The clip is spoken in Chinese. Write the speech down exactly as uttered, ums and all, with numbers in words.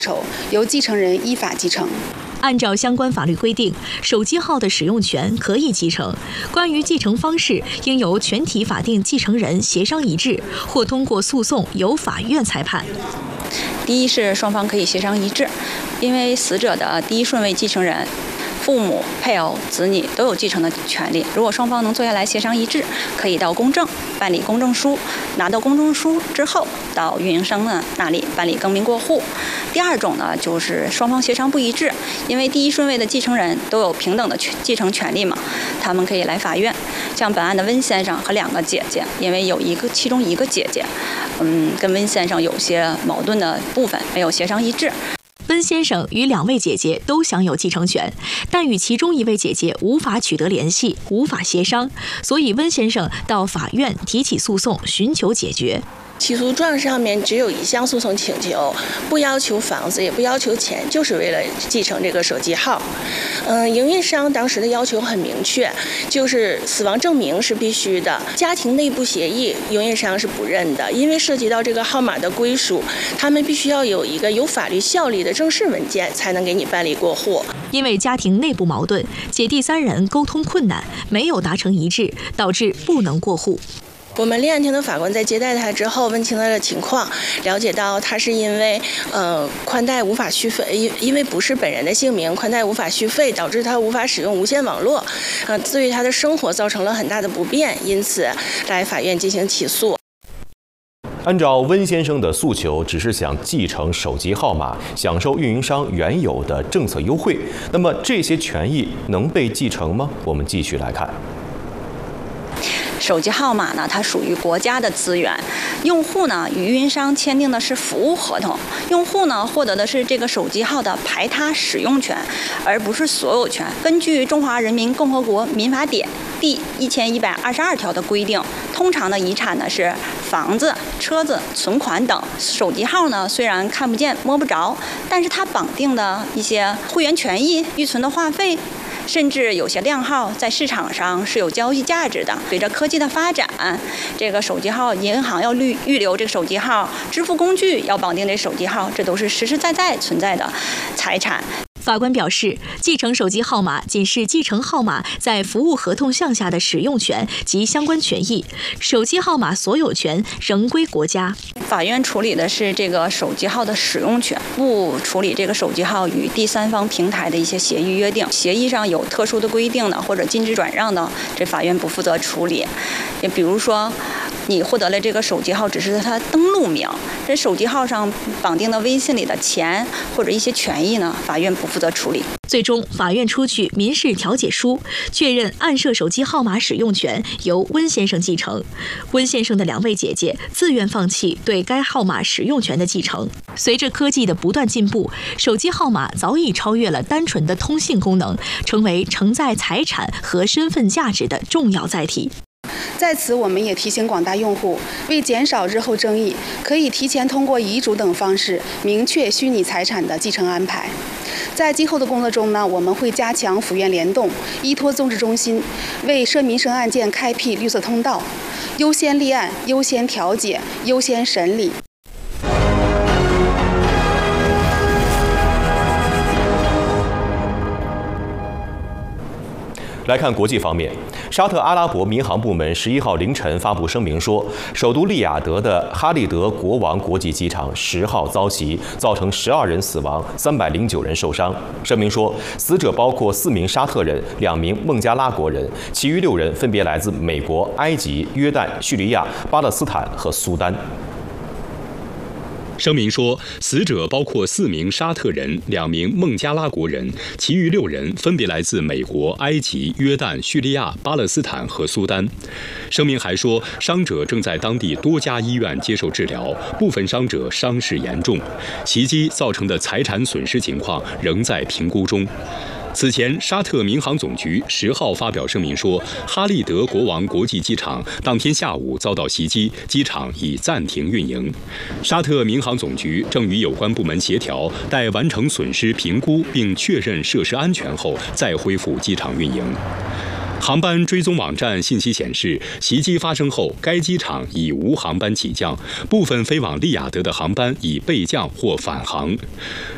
酬由继承人依法继承。 按照相关法律规定，手机号的使用权可以继承。关于继承方式，应由全体法定继承人协商一致，或通过诉讼由法院裁判。 第一是双方可以协商一致，因为死者的第一顺位继承人。父母、配偶、子女都有继承的权利。如果双方能坐下来协商一致，可以到公证办理公证书，拿到公证书之后，到运营商呢那里办理更名过户。第二种呢，就是双方协商不一致，因为第一顺位的继承人都有平等的继承权利嘛，他们可以来法院。像本案的温先生和两个姐姐，因为有一个其中一个姐姐，嗯，跟温先生有些矛盾的部分没有协商一致。 温先生与两位姐姐都享有继承权，但与其中一位姐姐无法取得联系，无法协商，所以温先生到法院提起诉讼，寻求解决。 起诉状上面只有一项诉讼请求，不要求房子，也不要求钱，就是为了继承这个手机号。嗯，营运商当时的要求很明确，就是死亡证明是必须的，家庭内部协议营运商是不认的，因为涉及到这个号码的归属，他们必须要有一个有法律效力的正式文件才能给你办理过户。 因为家庭内部矛盾，姐弟三人沟通困难，没有达成一致，导致不能过户。 我们立案庭的法官在接待他之后，问清他的情况，了解到他是因为呃宽带无法续费，因因为不是本人的姓名，宽带无法续费，导致他无法使用无线网络，呃，对于他的生活造成了很大的不便，因此来法院进行起诉。 按照温先生的诉求，只是想继承手机号码，享受运营商原有的政策优惠。那么这些权益能被继承吗？我们继续来看。 手机号码呢，它属于国家的资源，用户呢与运营商签订的是服务合同，用户呢获得的是这个手机号的排他使用权，而不是所有权。根据《中华人民共和国民法典》第一千一百二十二条的规定，通常的遗产呢是房子、车子、存款等。手机号呢虽然看不见摸不着，但是它绑定的一些会员权益、预存的话费，甚至有些靓号在市场上是有交易价值的。随着科技的发展，这个手机号银行要预预留这个手机号，支付工具要绑定这手机号，这都是实实在在存在的财产。 法官表示，继承手机号码仅是继承号码在服务合同项下的使用权及相关权益，手机号码所有权仍归国家。 法院处理的是这个手机号的使用权，不处理这个手机号与第三方平台的一些协议约定。协议上有特殊的规定的或者禁止转让的，这法院不负责处理。也比如说，你获得了这个手机号，只是它登录名，这手机号上绑定的微信里的钱或者一些权益呢，法院不负责处理。 最终，法院出具民事调解书，确认案涉手机号码使用权由温先生继承。温先生的两位姐姐自愿放弃对该号码使用权的继承。随着科技的不断进步，手机号码早已超越了单纯的通信功能，成为承载财产和身份价值的重要载体。 在此，我们也提醒广大用户，为减少日后争议，可以提前通过遗嘱等方式明确虚拟财产的继承安排。在今后的工作中呢，我们会加强府院联动，依托综治中心，为涉民生案件开辟绿色通道，优先立案、优先调解、优先审理。 来看国际方面，沙特阿拉伯民航部门十一号凌晨发布声明说，首都利雅得的哈利德国王国际机场十号遭袭，造成十二人死亡，三百零九人受伤。声明说，死者包括四名沙特人、两名孟加拉国人，其余六人分别来自美国、埃及、约旦、叙利亚、巴勒斯坦和苏丹。 声明说，死者包括四名沙特人、两名孟加拉国人，其余六人分别来自美国、埃及、约旦、叙利亚、巴勒斯坦和苏丹。声明还说，伤者正在当地多家医院接受治疗，部分伤者伤势严重，袭击造成的财产损失情况仍在评估中。此前，沙特民航总局十号发表声明说，哈利德国王国际机场当天下午遭到袭击，机场已暂停运营。沙特民航总局正与有关部门协调，待完成损失评估并确认设施安全后，再恢复机场运营。航班追踪网站信息显示，袭击发生后，该机场已无航班起降，部分飞往利雅得的航班已备降或返航。